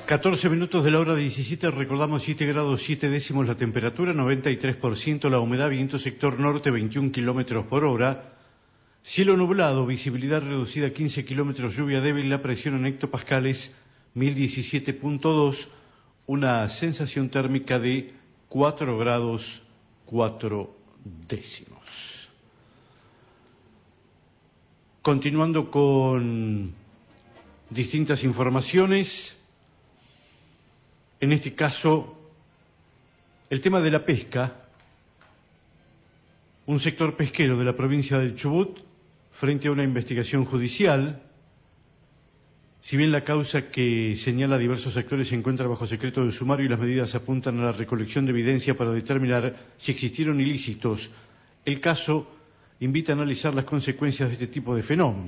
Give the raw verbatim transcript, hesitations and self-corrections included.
catorce minutos de la hora diecisiete, recordamos siete grados siete décimos la temperatura, noventa y tres por ciento la humedad, viento sector norte veintiún kilómetros por hora, cielo nublado, visibilidad reducida quince kilómetros, lluvia débil, la presión en hectopascales mil diecisiete punto dos, una sensación térmica de cuatro grados cuatro décimos. Continuando con distintas informaciones, en este caso, el tema de la pesca. Un sector pesquero de la provincia del Chubut, frente a una investigación judicial, si bien la causa que señala diversos actores se encuentra bajo secreto de sumario y las medidas apuntan a la recolección de evidencia para determinar si existieron ilícitos, el caso invita a analizar las consecuencias de este tipo de fenómeno.